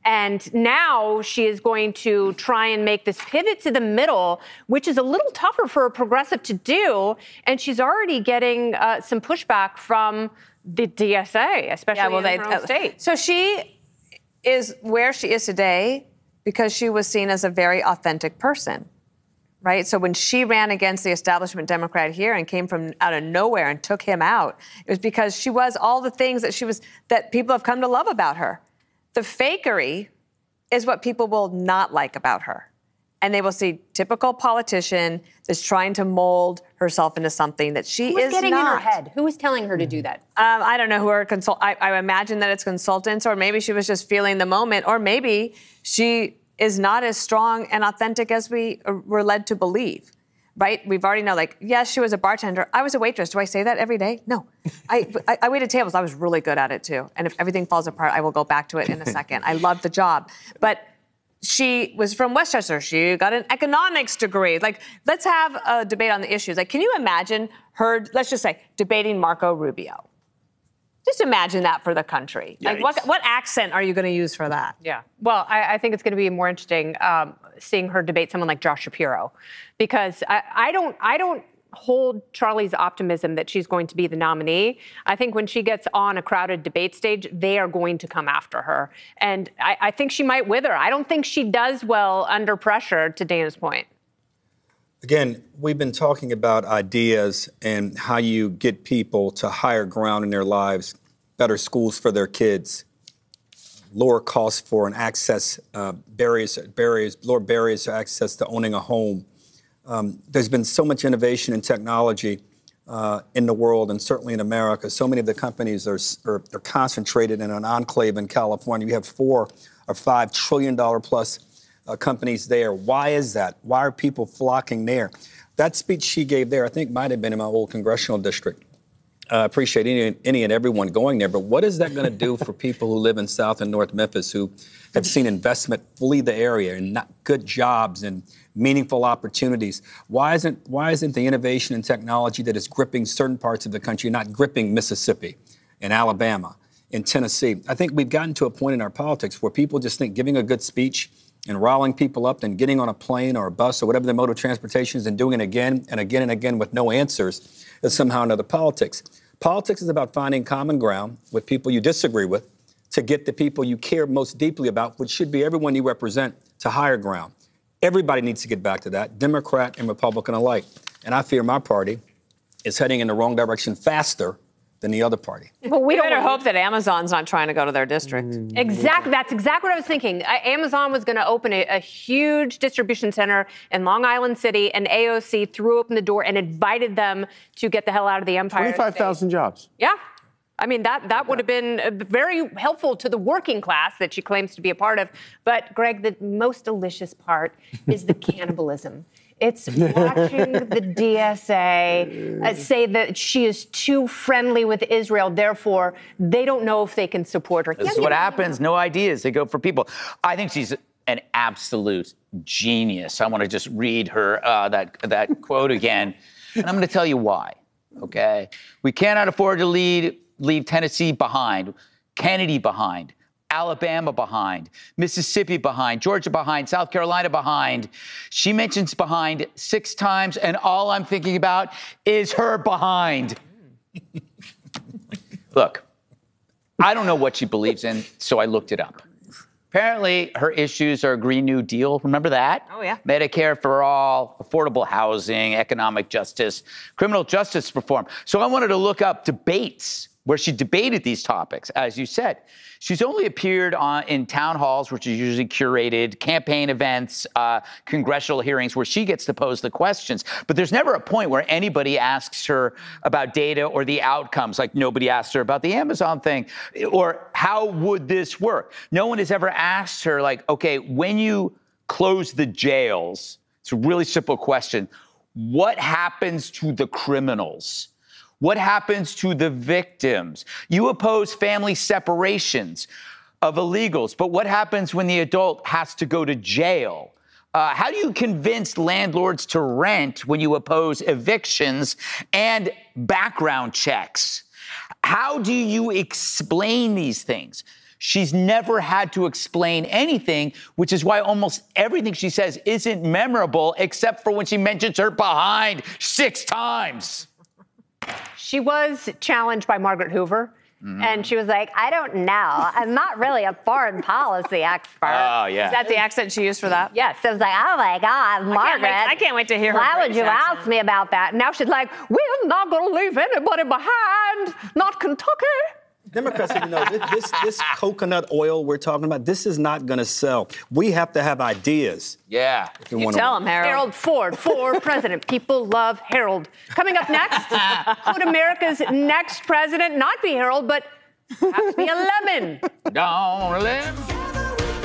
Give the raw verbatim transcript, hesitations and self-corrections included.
And now she is going to try and make this pivot to the middle, which is a little tougher for a progressive to do. And she's already getting uh, some pushback from the D S A, especially yeah, well, in they, her own uh, state. So she is where she is today because she was seen as a very authentic person, right? So when she ran against the establishment Democrat here and came from out of nowhere and took him out, it was because she was all the things that she was, that people have come to love about her. The fakery is what people will not like about her. And they will see typical politician that's trying to mold herself into something that she Who is not. Who's getting not. in her head? Who is telling her to do that? Um, I don't know who her consult. I, I imagine that it's consultants, or maybe she was just feeling the moment, or maybe she is not as strong and authentic as we were led to believe. Right? We've already know, like, yes, she was a bartender. I was a waitress. Do I say that every day? No. I, I, I waited tables. I was really good at it, too. And if everything falls apart, I will go back to it in a second. I love the job. But she was from Westchester. She got an economics degree. Like, let's have a debate on the issues. Like, can you imagine her, let's just say, debating Marco Rubio? Just imagine that for the country. Yikes. Like, what what accent are you going to use for that? Yeah. Well, I, I think it's going to be more interesting um, seeing her debate someone like Josh Shapiro, because I, I don't I don't hold Charlie's optimism that she's going to be the nominee. I think when she gets on a crowded debate stage, they are going to come after her, and I, I think she might wither. I don't think she does well under pressure. To Dana's point. Again, we've been talking about ideas and how you get people to higher ground in their lives, better schools for their kids, lower costs for and access uh, barriers, barriers, lower barriers to access to owning a home. Um, there's been so much innovation in technology uh, in the world, and certainly in America. So many of the companies are, are, are concentrated in an enclave in California. You have four or five trillion dollar plus Uh, companies there. Why is that? Why are people flocking there? That speech she gave there, I think, might have been in my old congressional district. I uh, appreciate any, any and everyone going there, but what is that going to do for people who live in South and North Memphis who have seen investment flee the area and not good jobs and meaningful opportunities? Why isn't why isn't the innovation and technology that is gripping certain parts of the country not gripping Mississippi and Alabama and Tennessee? I think we've gotten to a point in our politics where people just think giving a good speech and riling people up and getting on a plane or a bus or whatever the mode of transportation is and doing it again and again and again with no answers is somehow another politics. Politics is about finding common ground with people you disagree with to get the people you care most deeply about, which should be everyone you represent, to higher ground. Everybody needs to get back to that, Democrat and Republican alike. And I fear my party is heading in the wrong direction faster than the other party. But we better hope that Amazon's not trying to go to their district. Mm-hmm. Exactly. That's exactly what I was thinking. Uh, Amazon was going to open a, a huge distribution center in Long Island City, and A O C threw open the door and invited them to get the hell out of the Empire State. twenty-five thousand jobs. Yeah. I mean, that, that would have been very helpful to the working class that she claims to be a part of. But, Greg, the most delicious part is the cannibalism. It's watching the D S A uh, say that she is too friendly with Israel, therefore they don't know if they can support her. This yeah, is what yeah. happens. No ideas. They go for people. I think she's an absolute genius. I want to just read her uh, that that quote again, and I'm going to tell you why. Okay, we cannot afford to lead, leave Tennessee behind, Kennedy behind, Alabama behind, Mississippi behind, Georgia behind, South Carolina behind. She mentions behind six times, and all I'm thinking about is her behind. Look, I don't know what she believes in, so I looked it up. Apparently, her issues are Green New Deal. Remember that? Oh, yeah. Medicare for all, affordable housing, economic justice, criminal justice reform. So I wanted to look up debates where she debated these topics, as you said. She's only appeared on, in town halls, which are usually curated, campaign events, uh, congressional hearings where she gets to pose the questions. But there's never a point where anybody asks her about data or the outcomes, like nobody asked her about the Amazon thing, or how would this work? No one has ever asked her, like, okay, when you close the jails, it's a really simple question, what happens to the criminals? What happens to the victims? You oppose family separations of illegals, but what happens when the adult has to go to jail? Uh, how do you convince landlords to rent when you oppose evictions and background checks? How do you explain these things? She's never had to explain anything, which is why almost everything she says isn't memorable, except for when she mentions her behind six times. She was challenged by Margaret Hoover. Mm-hmm. And she was like, I don't know. I'm not really a foreign policy expert. Oh, yeah. Is that the accent she used for that? Yes. I was like, oh, my God, Margaret. I can't wait, I can't wait to hear her Why would British you accent. ask me about that? Now she's like, we're not going to leave anybody behind. Not Kentucky. Democrats, you know, this, this, this coconut oil we're talking about, this is not going to sell. We have to have ideas. Yeah. If you You wanna tell win. him, Harold. Harold Ford for president. People love Harold. Coming up next, could America's next president not be Harold, but perhaps be a lemon? Don't let him.